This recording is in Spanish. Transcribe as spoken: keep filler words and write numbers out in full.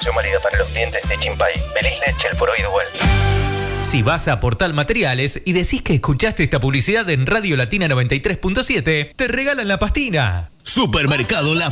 Promoción válida para los clientes de Chimpay. Feliz leche, el poro y duel. Si vas a Portal Materiales y decís que escuchaste esta publicidad en Radio Latina noventa y tres punto siete, te regalan la pastina. Supermercado La